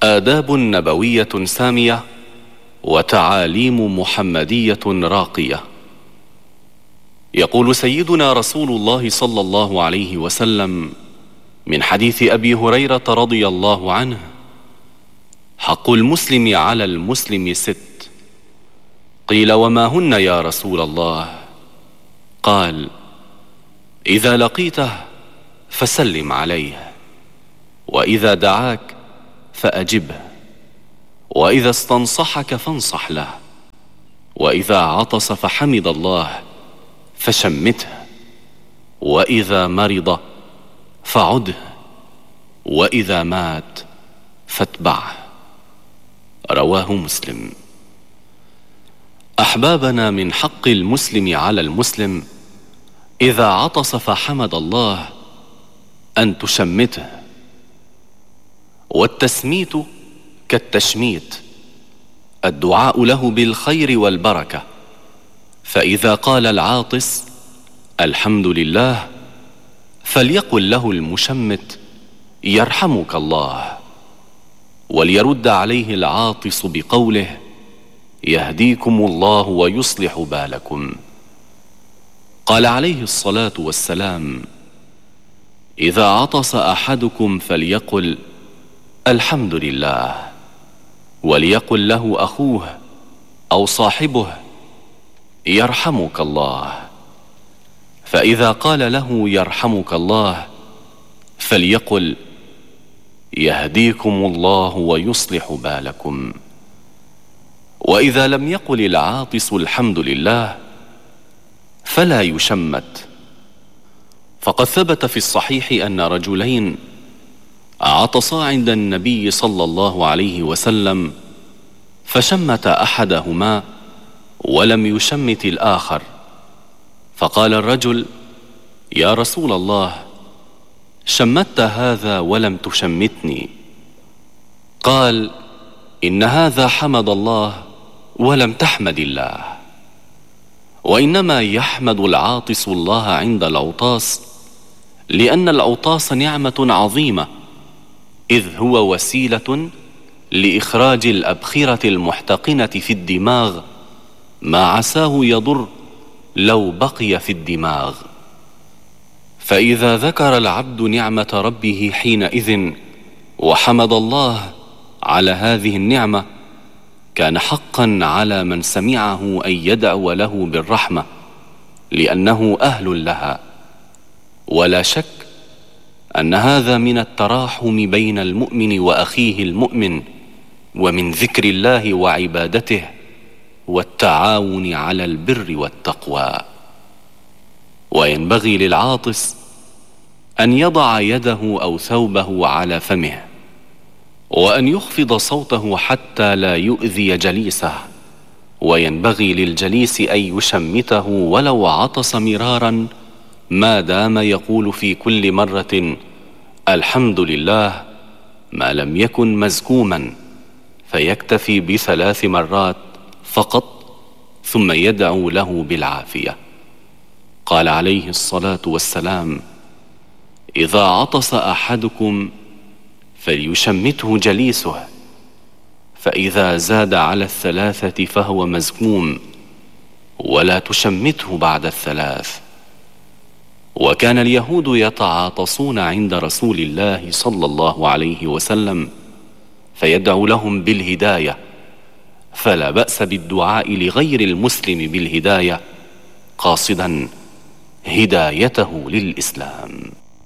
آداب نبوية سامية وتعاليم محمدية راقية. يقول سيدنا رسول الله صلى الله عليه وسلم من حديث أبي هريرة رضي الله عنه: حق المسلم على المسلم 6. قيل: وما هن يا رسول الله؟ قال: إذا لقيته فسلم عليه، وإذا دعاك فأجبه، وإذا استنصحك فانصح له، وإذا عطس فحمد الله فشمته، وإذا مرض فعده، وإذا مات فاتبعه. رواه مسلم. أحبابنا، من حق المسلم على المسلم إذا عطس فحمد الله أن تشمته، والتسميت كالتشميت، الدعاء له بالخير والبركة. فإذا قال العاطس الحمد لله فليقل له المشمت يرحمك الله، وليرد عليه العاطس بقوله يهديكم الله ويصلح بالكم. قال عليه الصلاة والسلام: إذا عطس أحدكم فليقل الحمد لله، وليقل له أخوه أو صاحبه يرحمك الله. فإذا قال له يرحمك الله فليقل يهديكم الله ويصلح بالكم. وإذا لم يقل العاطس الحمد لله فلا يشمت. فقد ثبت في الصحيح أن رجلين عطسا عند النبي صلى الله عليه وسلم، فشمت أحدهما ولم يشمت الآخر، فقال الرجل: يا رسول الله، شمت هذا ولم تشمتني. قال: إن هذا حمد الله ولم تحمد الله. وإنما يحمد العاطس الله عند العطاس، لأن العطاس نعمة عظيمة، إذ هو وسيلة لإخراج الأبخرة المحتقنة في الدماغ ما عساه يضر لو بقي في الدماغ. فإذا ذكر العبد نعمة ربه حينئذ وحمد الله على هذه النعمة، كان حقا على من سمعه أن يدعو له بالرحمة، لأنه أهل لها. ولا شك أن هذا من التراحم بين المؤمن وأخيه المؤمن، ومن ذكر الله وعبادته، والتعاون على البر والتقوى. وينبغي للعاطس أن يضع يده أو ثوبه على فمه، وأن يخفض صوته حتى لا يؤذي جليسه. وينبغي للجليس أن يشمته ولو عطس مرارا، ما دام يقول في كل مرة الحمد لله، ما لم يكن مزكوما، فيكتفي ب3 مرات فقط، ثم يدعو له بالعافية. قال عليه الصلاة والسلام: إذا عطس أحدكم فليشمته جليسه، فإذا زاد على 3 فهو مزكوم، ولا تشمته بعد 3. وكان اليهود يتعاطسون عند رسول الله صلى الله عليه وسلم، فيدعو لهم بالهداية، فلا بأس بالدعاء لغير المسلم بالهداية، قاصدا هدايته للإسلام.